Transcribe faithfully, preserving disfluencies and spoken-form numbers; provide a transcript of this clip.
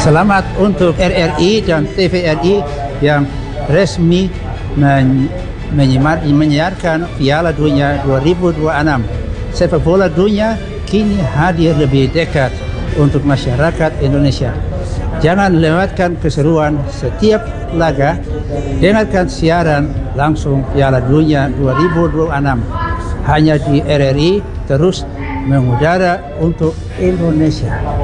Selamat untuk R R I dan T V R I yang resmi men menyiarkan Piala Dunia dua ribu dua puluh enam. Sepak bola dunia kini hadir lebih dekat untuk masyarakat Indonesia. Jangan lewatkan keseruan setiap laga. Dengarkan siaran langsung Piala Dunia dua ribu dua puluh enam hanya di R R I, terus mengudara untuk Indonesia.